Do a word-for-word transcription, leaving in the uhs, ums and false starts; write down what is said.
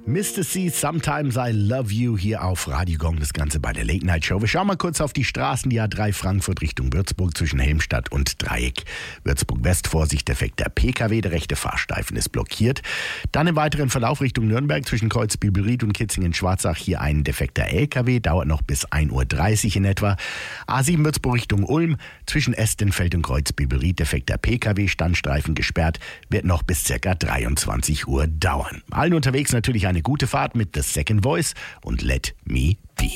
Mister C, Sometimes I Love You hier auf Radio Gong, das Ganze bei der Late Night Show. Wir schauen mal kurz auf die Straßen, die A drei Frankfurt Richtung Würzburg zwischen Helmstadt und Dreieck. Würzburg West, Vorsicht, defekter P K W, der rechte Fahrstreifen ist blockiert. Dann im weiteren Verlauf Richtung Nürnberg zwischen Kreuzbibelried und Kitzingen-Schwarzach hier ein defekter L K W, dauert noch bis ein Uhr dreißig in etwa. A sieben Würzburg Richtung Ulm, zwischen Estenfeld und Kreuzbibelried, defekter P K W, Standstreifen gesperrt, wird noch bis ca. dreiundzwanzig Uhr dauern. Allen unterwegs natürlich eine gute Fahrt mit The Second Voice und Let Me Be.